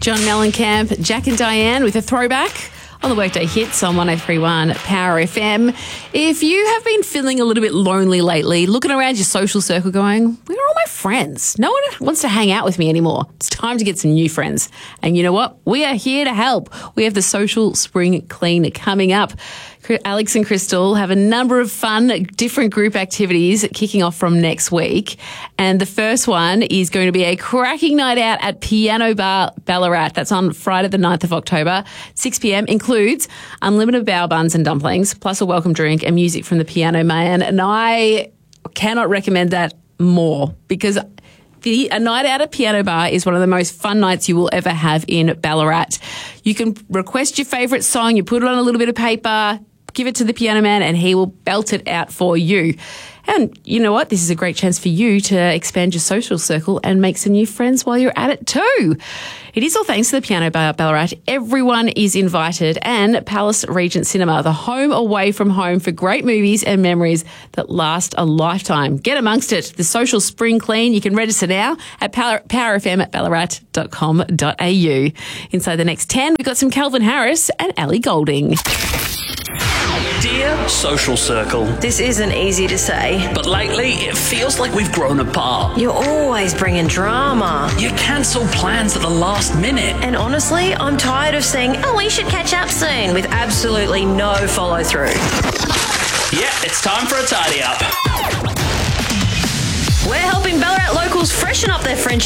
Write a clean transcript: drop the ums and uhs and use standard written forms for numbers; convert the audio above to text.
John Mellencamp, Jack and Diane with a throwback on the Workday Hits on 103.1 Power FM. If you have been feeling a little bit lonely lately, looking around your social circle going, where are all my friends? No one wants to hang out with me anymore. It's time to get some new friends. And you know what? We are here to help. We have the Social Spring Clean coming up. Alex and Crystal have a number of fun, different group activities kicking off from next week. And the first one is going to be a cracking night out at Piano Bar Ballarat. That's on Friday the 9th of October. 6 p.m. includes unlimited bao buns and dumplings, plus a welcome drink and music from the Piano Man. And I cannot recommend that more because a night out at Piano Bar is one of the most fun nights you will ever have in Ballarat. You can request your favourite song, you put it on a little bit of paper, give it to the Piano Man and he will belt it out for you. And you know what? This is a great chance for you to expand your social circle and make some new friends while you're at it too. It is all thanks to the Piano Bar Ballarat. Everyone is invited, and Palace Regent Cinema, the home away from home for great movies and memories that last a lifetime. Get amongst it. The Social Spring Clean. You can register now at powerfm@ballarat.com.au. Inside the next 10, we've got some Calvin Harris and Ellie Goulding. Dear Social Circle, This isn't easy to say. but lately it feels like we've grown apart. You're always bringing drama. You cancel plans at the last minute. And honestly, I'm tired of saying, oh, we should catch up soon, with absolutely no follow through. Yeah, it's time for a tidy up. We're helping Ballarat locals freshen up their friendship